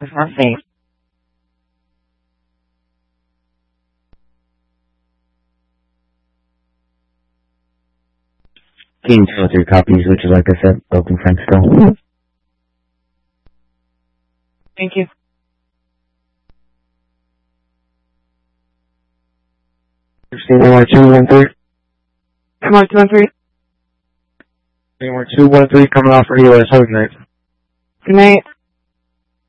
It's not safe. Team 203 copies, which is like I said, Oakland Frank still. Thank you. Seymour 213. Come on, 213. Seymour 213 coming off for Eli. Have a good night. Good night.